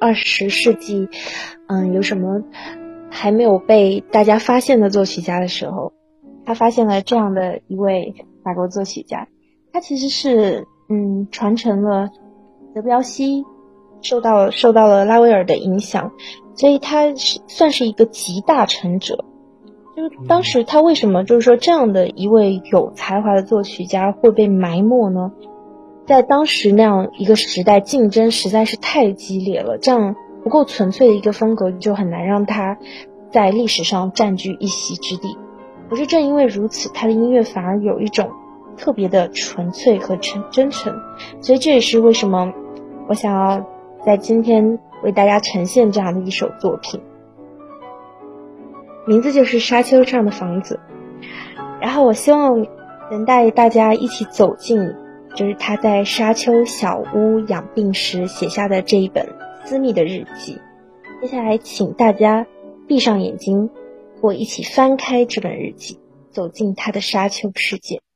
20世纪有什么还没有被大家发现的作曲家的时候，他发现了这样的一位法国作曲家。他其实是传承了德彪西，受到了拉威尔的影响，所以他算是一个集大成者。就是当时他为什么就是说这样的一位有才华的作曲家会被埋没呢？在当时那样一个时代，竞争实在是太激烈了，这样不够纯粹的一个风格就很难让他在历史上占据一席之地。可是正因为如此，他的音乐反而有一种特别的纯粹和真诚，所以这也是为什么我想要在今天为大家呈现这样的一首作品，名字就是《沙丘上的房子》。然后我希望能带大家一起走进就是他在沙丘小屋养病时写下的这一本私密的日记。接下来请大家闭上眼睛，和我一起翻开这本日记，走进他的沙丘世界。